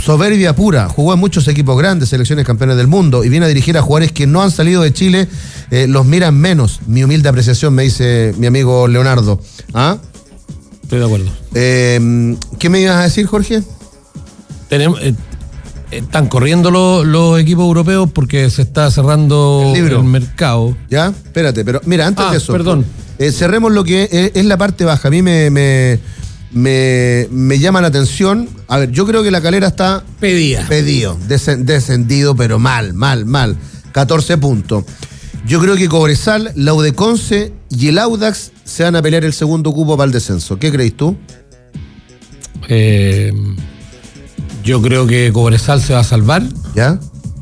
soberbia pura. Jugó en muchos equipos grandes, selecciones campeones del mundo, y viene a dirigir a jugadores que no han salido de Chile, los miran menos. Mi humilde apreciación, me dice mi amigo Leonardo. ¿Ah? Estoy de acuerdo. ¿Qué me ibas a decir, Jorge? Están corriendo los equipos europeos porque se está cerrando el mercado. Ya, espérate, pero mira, antes de eso. Perdón. Cerremos lo que es la parte baja. A mí me llama la atención. A ver, yo creo que la Calera está pedido, descendido, pero mal. 14 puntos. Yo creo que Cobresal, la U de Conce y el Audax se van a pelear el segundo cupo para el descenso. ¿Qué crees tú? Yo creo que Cobresal se va a salvar. ¿Ya?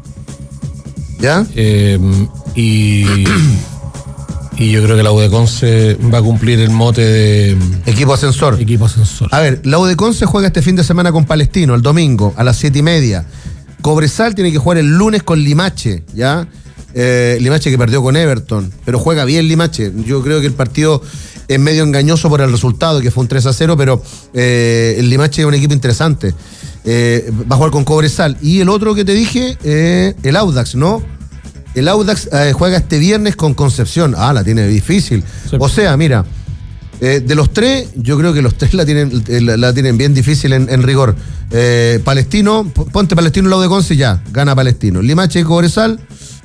Y yo creo que la U de Conce va a cumplir el mote de equipo ascensor. A ver, la U de Conce juega este fin de semana con Palestino, el domingo, a las 7:30. Cobresal tiene que jugar el lunes con Limache, ¿ya? Limache que perdió con Everton, pero juega bien Limache. Yo creo que el partido es medio engañoso por el resultado, que fue un 3-0, pero el Limache es un equipo interesante. Va a jugar con Cobresal. Y el otro que te dije, el Audax, ¿no? El Audax juega este viernes con Concepción. La tiene difícil. Sí. O sea, mira, de los tres, yo creo que los tres la tienen bien difícil en rigor. Palestino, ponte Palestino al lado de Conce, ya, gana Palestino. Limache y Cobresal.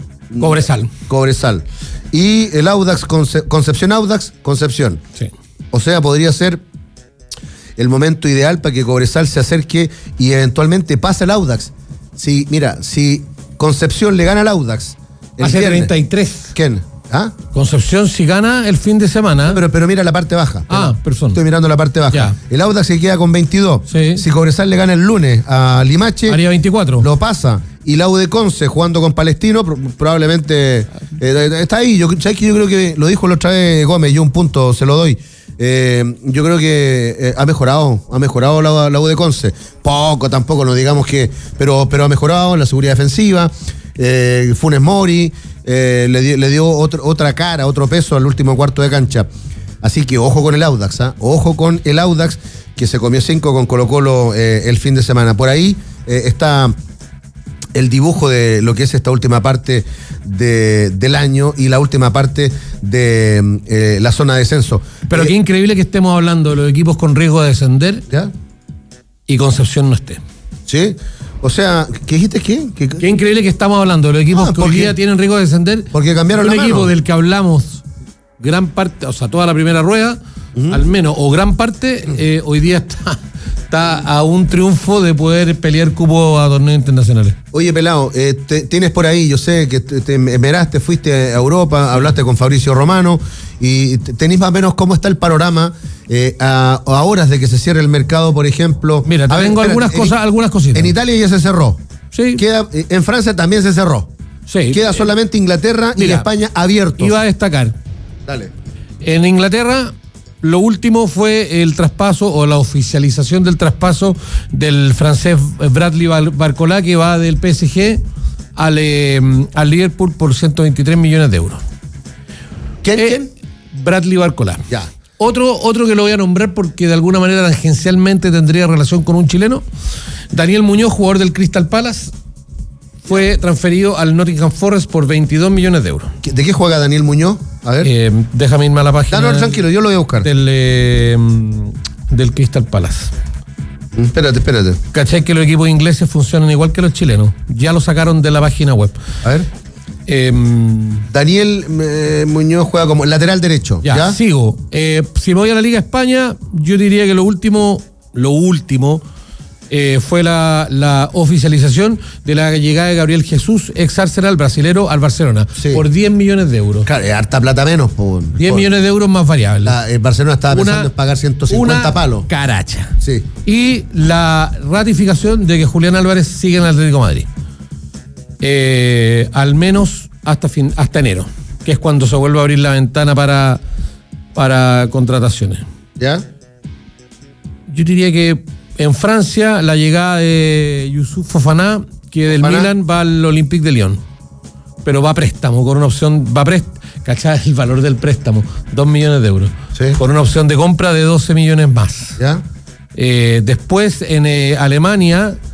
Y el Audax, Concepción Audax, Concepción. Sí. O sea, podría ser el momento ideal para que Cobresal se acerque y eventualmente pase al Audax. Si Concepción le gana al Audax hace viernes, 33. ¿Quién? Concepción si gana el fin de semana. Pero mira la parte baja. Persona. Estoy mirando la parte baja. Ya. El Audax se queda con 22. Sí. Si Cobresal le gana el lunes a Limache, haría 24. Lo pasa. Y la U de Conce jugando con Palestino, probablemente está ahí. ¿Sabes qué? Yo creo que lo dijo la otra vez Gómez, yo un punto se lo doy. Yo creo que ha mejorado la U de Conce. Poco, tampoco, no digamos que, pero ha mejorado en la seguridad defensiva. Funes Mori le dio otra cara, otro peso al último cuarto de cancha. Así que ojo con el Audax, ojo con el Audax, que se comió 5 con Colo-Colo el fin de semana. Por ahí está el dibujo de lo que es esta última parte del año y la última parte de la zona de descenso. Pero qué increíble que estemos hablando de los equipos con riesgo de descender, ¿ya? Y Concepción no esté. ¿Sí? O sea, ¿qué dijiste? Qué increíble que estamos hablando de los equipos que hoy día tienen riesgo de descender. Porque cambiaron la mano. Un equipo del que hablamos gran parte, o sea, toda la primera rueda, al menos, o gran parte, hoy día está a un triunfo de poder pelear cupo a torneos internacionales. Oye, pelado, tienes por ahí, yo sé que te meraste, fuiste a Europa, hablaste con Fabricio Romano y tenés más o menos cómo está el panorama a horas de que se cierre el mercado, por ejemplo. Mira, tengo algunas cositas. En Italia ya se cerró. Sí. En Francia también se cerró. Sí. Queda solamente Inglaterra y España abiertos. Iba a destacar. Dale. En Inglaterra, lo último fue el traspaso o la oficialización del traspaso del francés Bradley Barcola, que va del PSG al Liverpool por 123 millones de euros. ¿Quién? Bradley Barcola. Ya. Otro que lo voy a nombrar porque de alguna manera tangencialmente tendría relación con un chileno. Daniel Muñoz, jugador del Crystal Palace, fue transferido al Nottingham Forest por 22 millones de euros. ¿De qué juega Daniel Muñoz? A ver. Déjame irme a la página. No, tranquilo, yo lo voy a buscar. Del Crystal Palace. Espérate. ¿Cachai que los equipos ingleses funcionan igual que los chilenos? Ya lo sacaron de la página web. A ver. Daniel Muñoz juega como lateral derecho. Ya. Sigo. Si me voy a la Liga España, yo diría que lo último fue la oficialización de la llegada de Gabriel Jesús, ex Arsenal brasilero, al Barcelona, por 10 millones de euros. Claro, harta plata menos. 10 millones de euros más variables. El Barcelona estaba pensando en pagar 150 palos. Caracha. Sí. Y la ratificación de que Julián Álvarez sigue en el Atlético de Madrid. Al menos hasta enero, que es cuando se vuelve a abrir la ventana para contrataciones. ¿Ya? Yo diría que en Francia la llegada de Youssouf Fofana, que del Milan va al Olympique de Lyon, pero va a préstamo, con una opción, ¿cachai? El valor del préstamo, 2 millones de euros, sí, con una opción de compra de 12 millones más. ¿Ya? Después en Alemania